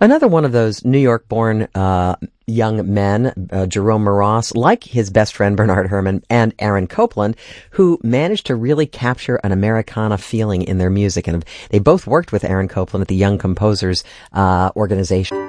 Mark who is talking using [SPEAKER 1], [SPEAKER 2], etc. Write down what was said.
[SPEAKER 1] Another one of those New York-born young men, Jerome Moross, like his best friend Bernard Herrmann and Aaron Copland, who managed to really capture an Americana feeling in their music. And they both worked with Aaron Copland at the Young Composers organization.